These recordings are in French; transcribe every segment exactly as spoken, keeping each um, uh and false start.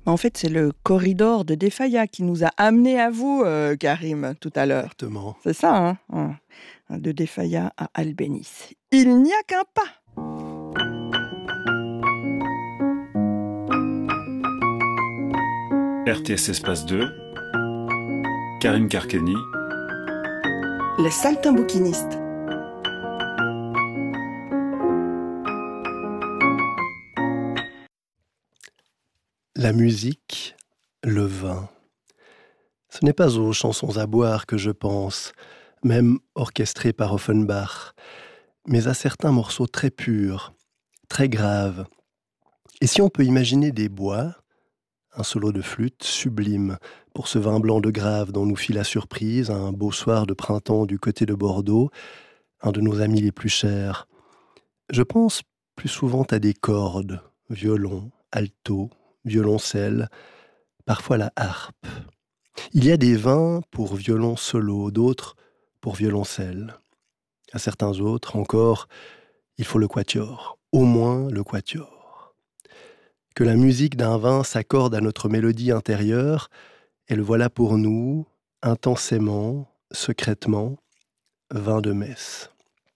En fait, c'est le corridor de Defaya qui nous a amenés à vous, heu, Karim, tout à l'heure. Exactement. C'est ça, hein? Hein. De Defaya à Albéniz. Il n'y a qu'un pas! R T S Espace deux, Karim Karkeni, Les saltimbouquinistes. La musique, le vin. Ce n'est pas aux chansons à boire que je pense, même orchestrées par Offenbach, mais à certains morceaux très purs, très graves. Et si on peut imaginer des bois, un solo de flûte sublime pour ce vin blanc de Grave dont nous fit la surprise un beau soir de printemps du côté de Bordeaux, un de nos amis les plus chers. Je pense plus souvent à des cordes, violon, alto, violoncelle, parfois la harpe. Il y a des vins pour violon solo, d'autres pour violoncelle. À certains autres, encore, il faut le quatuor, au moins le quatuor. Que la musique d'un vin s'accorde à notre mélodie intérieure, et le voilà pour nous, intensément, secrètement, vin de messe.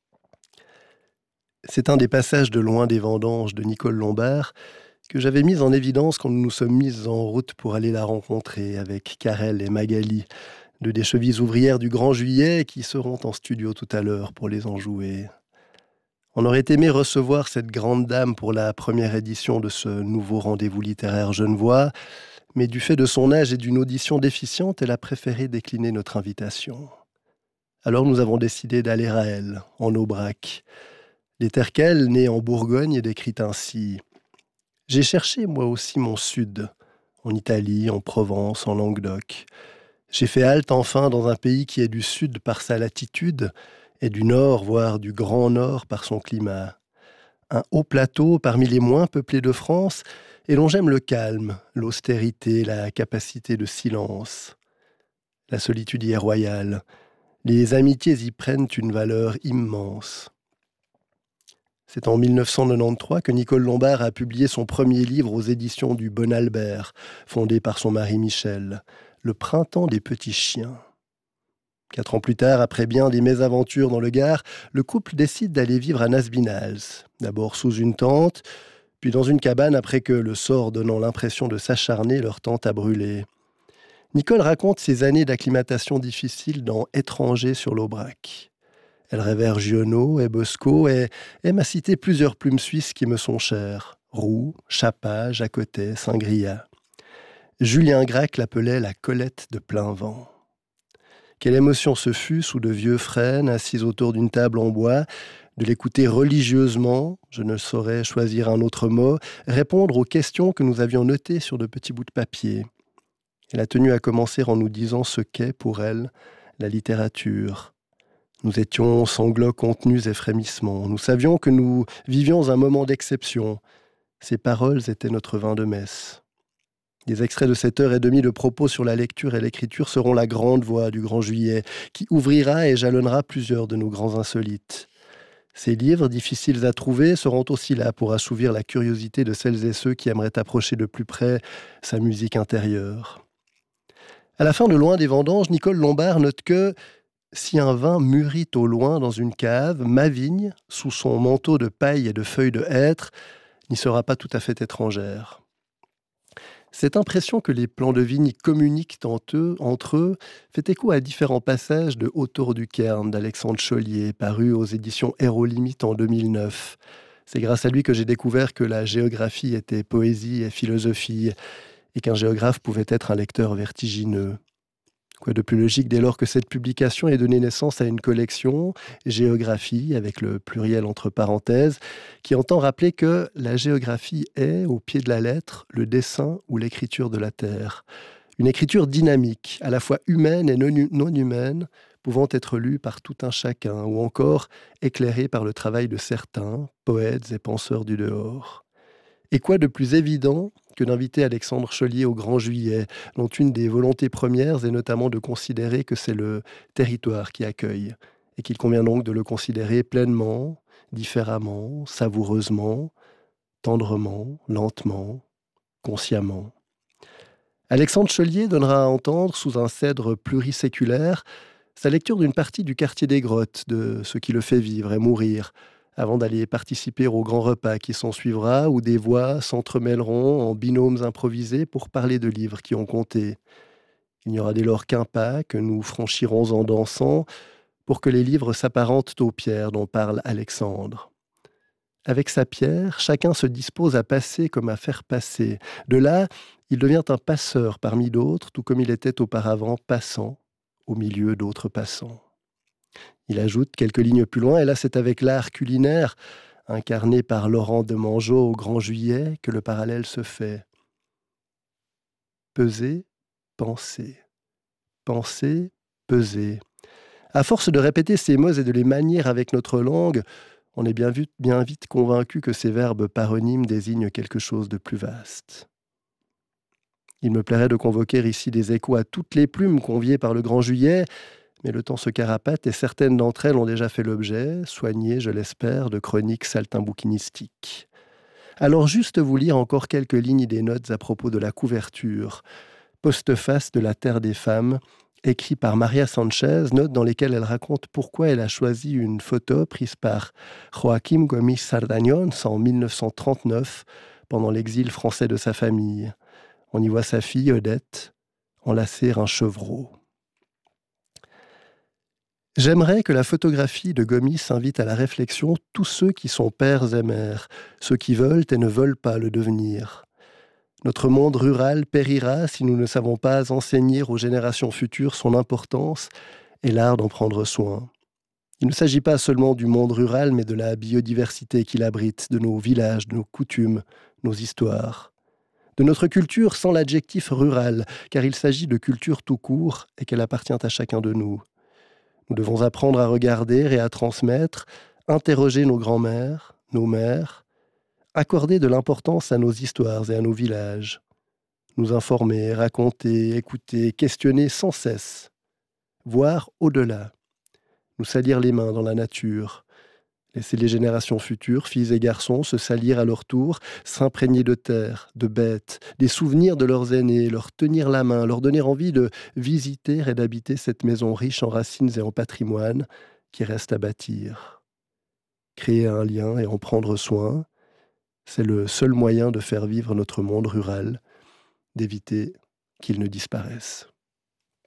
C'est un des passages de Loin des vendanges de Nicole Lombard que j'avais mis en évidence quand nous nous sommes mis en route pour aller la rencontrer avec Karel et Magali, deux des chevilles ouvrières du Grand Juillet qui seront en studio tout à l'heure pour les enjouer. On aurait aimé recevoir cette grande dame pour la première édition de ce nouveau rendez-vous littéraire genevois, mais du fait de son âge et d'une audition déficiente, elle a préféré décliner notre invitation. Alors nous avons décidé d'aller à elle, en Aubrac. L'Éterquelle, née en Bourgogne, est décrite ainsi. J'ai cherché moi aussi mon sud, en Italie, en Provence, en Languedoc. J'ai fait halte enfin dans un pays qui est du sud par sa latitude et du nord, voire du grand nord par son climat. Un haut plateau parmi les moins peuplés de France et dont j'aime le calme, l'austérité, la capacité de silence. La solitude y est royale. Les amitiés y prennent une valeur immense. C'est en mille neuf cent quatre-vingt-treize que Nicole Lombard a publié son premier livre aux éditions du Bon Albert, fondé par son mari Michel, Le printemps des petits chiens. Quatre ans plus tard, après bien des mésaventures dans le Gard, le couple décide d'aller vivre à Nasbinals, d'abord sous une tente, puis dans une cabane après que le sort donnant l'impression de s'acharner, leur tente a brûlé. Nicole raconte ses années d'acclimatation difficiles dans Étrangers sur l'Aubrac. Elle révère Giono et Bosco et aime à citer plusieurs plumes suisses qui me sont chères. Roux, Chapa, Jacotet, Saint-Gria. Julien Gracq l'appelait la Colette de plein vent. Quelle émotion ce fut, sous de vieux frênes, assis autour d'une table en bois, de l'écouter religieusement, je ne saurais choisir un autre mot, répondre aux questions que nous avions notées sur de petits bouts de papier. Elle a tenu à commencer en nous disant ce qu'est, pour elle, la littérature. Nous étions sanglots contenus et frémissements. Nous savions que nous vivions un moment d'exception. Ces paroles étaient notre vin de messe. Des extraits de cette heure et demie de propos sur la lecture et l'écriture seront la grande voix du Grand Juillet, qui ouvrira et jalonnera plusieurs de nos grands insolites. Ces livres, difficiles à trouver, seront aussi là pour assouvir la curiosité de celles et ceux qui aimeraient approcher de plus près sa musique intérieure. À la fin de Loin des vendanges, Nicole Lombard note que si un vin mûrit au loin dans une cave, ma vigne, sous son manteau de paille et de feuilles de hêtre, n'y sera pas tout à fait étrangère. Cette impression que les plants de vigne communiquent entre eux, entre eux fait écho à différents passages de Autour du Cairn d'Alexandre Chollier, paru aux éditions Aérolimite en deux mille neuf. C'est grâce à lui que j'ai découvert que la géographie était poésie et philosophie, et qu'un géographe pouvait être un lecteur vertigineux. Quoi de plus logique dès lors que cette publication ait donné naissance à une collection, Géographie, avec le pluriel entre parenthèses, qui entend rappeler que la géographie est, au pied de la lettre, le dessin ou l'écriture de la Terre. Une écriture dynamique, à la fois humaine et non, non humaine, pouvant être lue par tout un chacun, ou encore éclairée par le travail de certains, poètes et penseurs du dehors. Et quoi de plus évident que d'inviter Alexandre Chollier au Grand Juillet, dont une des volontés premières est notamment de considérer que c'est le territoire qui accueille, et qu'il convient donc de le considérer pleinement, différemment, savoureusement, tendrement, lentement, consciemment. Alexandre Chelier donnera à entendre, sous un cèdre pluriséculaire, sa lecture d'une partie du quartier des Grottes, de ce qui le fait vivre et mourir, avant d'aller participer au grand repas qui s'ensuivra, où des voix s'entremêleront en binômes improvisés pour parler de livres qui ont compté. Il n'y aura dès lors qu'un pas que nous franchirons en dansant pour que les livres s'apparentent aux pierres dont parle Alexandre. Avec sa pierre, chacun se dispose à passer comme à faire passer. De là, il devient un passeur parmi d'autres, tout comme il était auparavant passant au milieu d'autres passants. Il ajoute quelques lignes plus loin, et là c'est avec l'art culinaire, incarné par Laurent de Mangeot au Grand Juillet, que le parallèle se fait. Peser, penser. Penser, peser. À force de répéter ces mots et de les manier avec notre langue, on est bien, vu, bien vite convaincu que ces verbes paronymes désignent quelque chose de plus vaste. Il me plairait de convoquer ici des échos à toutes les plumes conviées par le Grand Juillet, mais le temps se carapate et certaines d'entre elles ont déjà fait l'objet, soignées, je l'espère, de chroniques saltimbouquinistiques. Alors juste vous lire encore quelques lignes des notes à propos de la couverture. Postface de la Terre des femmes, écrit par Maria Sanchez, notes dans lesquelles elle raconte pourquoi elle a choisi une photo prise par Joaquim Gomis Sardañón en mille neuf cent trente-neuf, pendant l'exil français de sa famille. On y voit sa fille, Odette, enlacer un chevreau. J'aimerais que la photographie de Gomis invite à la réflexion tous ceux qui sont pères et mères, ceux qui veulent et ne veulent pas le devenir. Notre monde rural périra si nous ne savons pas enseigner aux générations futures son importance et l'art d'en prendre soin. Il ne s'agit pas seulement du monde rural, mais de la biodiversité qu'il abrite, de nos villages, de nos coutumes, nos histoires. De notre culture sans l'adjectif rural, car il s'agit de culture tout court et qu'elle appartient à chacun de nous. Nous devons apprendre à regarder et à transmettre, interroger nos grands-mères, nos mères, accorder de l'importance à nos histoires et à nos villages, nous informer, raconter, écouter, questionner sans cesse, voir au-delà, nous salir les mains dans la nature, laisser les générations futures, filles et garçons, se salir à leur tour, s'imprégner de terre, de bêtes, des souvenirs de leurs aînés, leur tenir la main, leur donner envie de visiter et d'habiter cette maison riche en racines et en patrimoine qui reste à bâtir. Créer un lien et en prendre soin, c'est le seul moyen de faire vivre notre monde rural, d'éviter qu'il ne disparaisse.